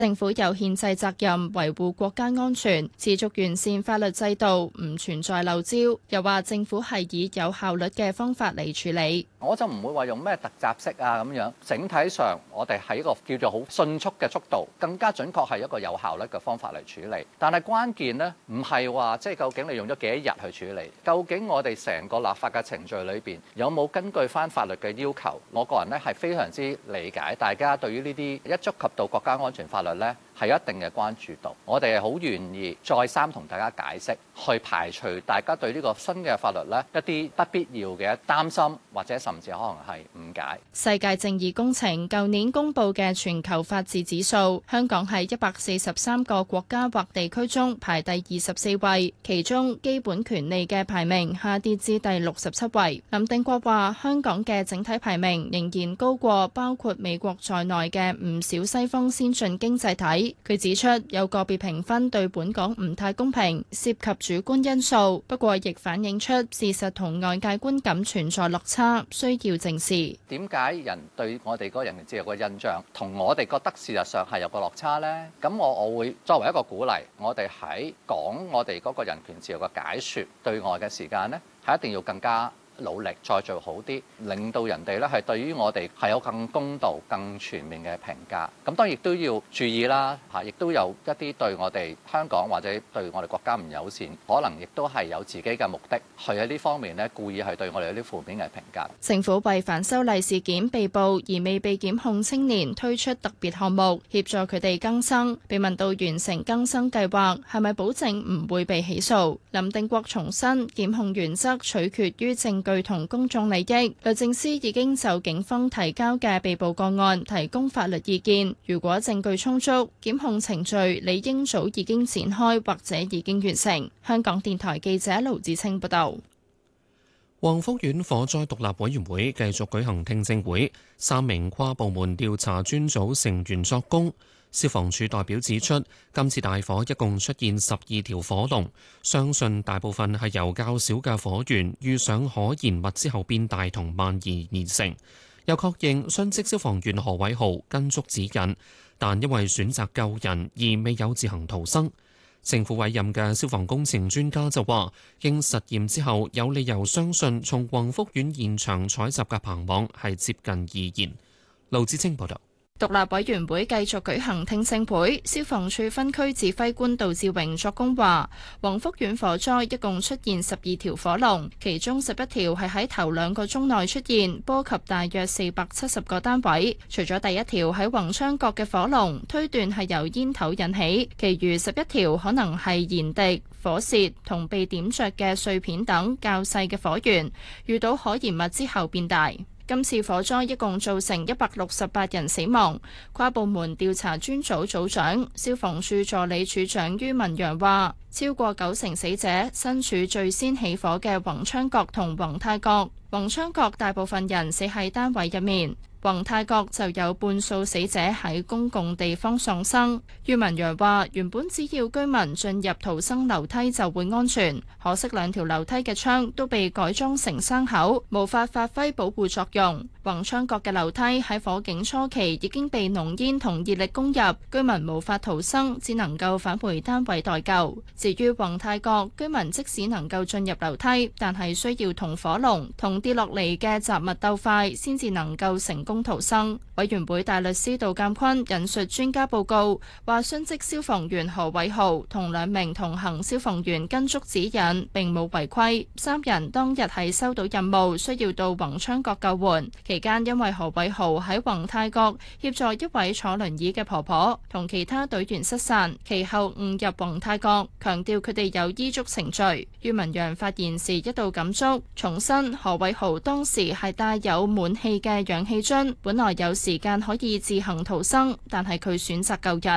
政府有憲制責任維護國家安全，持續完善法律制度，唔存在漏招。又話政府係以有效率嘅方法嚟處理。 我就唔會話用咩突襲式啊咁樣，整體上我哋係一個叫做好迅速嘅速度，更加準確係一個有效率嘅方法嚟處理。但係關鍵呢，唔係話即係究竟你用咗幾多日去處理，究竟我哋成個立法嘅程序裏邊有冇根據翻法律嘅要求？我個人呢係非常之理解大家對於呢啲一觸及到國家安全法律呢係有一定嘅關注度。我哋係好願意再三同大家解釋，去排除大家對呢個新嘅法律呢一啲不必要嘅擔心或者甚至可能係誤解。 世界正義工程舊年公布嘅全球法治指數，香港喺143個國家或地區中排第24位，其中基本權利嘅排名下跌至第67位。林定國話：香港嘅整體排名仍然高過包括美國在內嘅唔少西方先進經濟體。佢指出，有個別評分對本港唔太公平，涉及主觀因素，不過亦反映出事實同外界觀感存在落差，需要正視。 點解人對我哋嗰個人權自由嘅印象同我哋覺得事實上係有個落差呢？咁我會作為一個鼓勵，我哋喺講我哋嗰個人權自由嘅解說對外嘅時間呢，係一定要更加努力再做好啲，令到人哋咧係對於我哋係有更公道、更全面嘅評價。咁當然亦都要注意啦，嚇，亦都有一啲對我哋香港或者對我哋國家唔友善，可能亦都係有自己嘅目的，去喺呢方面咧故意係對我哋有啲負面嘅評價。 政府為反修例事件被捕而未被檢控青年推出特別項目，協助佢哋更生。被問到完成更生計劃係咪保證唔會被起訴，林定國重申檢控原則取決於證據同公眾利益。律政司已經就警方提交嘅被捕個案提供法律意見，如果證據充足，檢控程序理應早已經展開或者已經完成。香港電台記者盧子清報道。 黃福苑火災獨立委員會繼續舉行聽證會，3名跨部門調查專組成員作供。消防處代表指出，今次大火一共出現12條火龍，相信大部分係由較少嘅火源遇上可燃物之後變大同蔓延而成。又確認殉職消防員何偉豪跟足指引，但因為選擇救人而未有自行逃生。政府委任嘅消防工程專家就話，經實驗之後有理由相信從宏福苑現場採集嘅棚網係接近易燃。盧子清報道。 獨立委員會繼續舉行聽證會，消防處分區指揮官杜志榮作供話，宏福苑火災一共出現12條火龍，其中11條係喺頭2個鐘內出現，波及大約470個單位。除咗第1條喺宏昌閣嘅火龍，推斷係由煙頭引起，其餘11條可能係燃滴、火舌同被點着嘅碎片等較細嘅火源，遇到可燃物之後變大。今次火災一共造成168人死亡。跨部門調查專組組長、消防處助理處長于文陽話，超過90%死者身處最先起火嘅宏昌閣同宏泰閣。宏昌閣大部分人死喺單位入面，宏泰閣就有半數死者喺公共地方喪生。于文陽話，原本只要居民進入逃生樓梯就會安全，可惜2條樓梯嘅窗都被改裝成生口，無法發揮保護作用。宏昌閣嘅樓梯喺火警初期已經被濃煙同熱力攻入，居民無法逃生，只能夠返回單位待救。至於宏泰閣，居民即使能夠進入樓梯，但係需要同火龍同跌落嚟嘅雜物鬥快，先至能夠成功逃生。委員會大律師杜鑑坤引述專家報告，話殉職消防員何偉豪同2名同行消防員跟足指引，並冇違規。3人當日係收到任務，需要到宏昌閣救援。期間因為何偉豪喺宏泰閣協助一位坐輪椅嘅婆婆，同其他隊員失散，其後誤入宏泰閣，強調佢哋有依足程序。于文陽發言時一度感觸，重申何偉豪當時係帶有滿氣嘅氧氣樽，本來有時間可以自行逃生，但係佢選擇救人。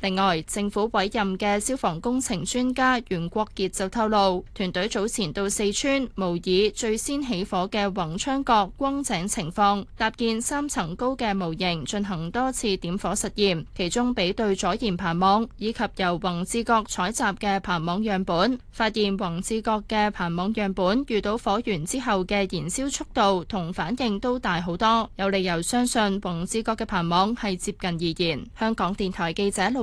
另外，政府委任嘅消防工程專家袁國傑就透露，團隊早前到四川模擬最先起火嘅宏昌閣轟井情況，搭建3層高嘅模型進行多次點火實驗，其中比對咗燃棚網以及由宏志閣採集嘅棚網樣本，發現宏志閣嘅棚網樣本遇到火源之後嘅燃燒速度同反應都大好多，有理由相信宏志閣嘅棚網係接近易燃。香港電台記者盧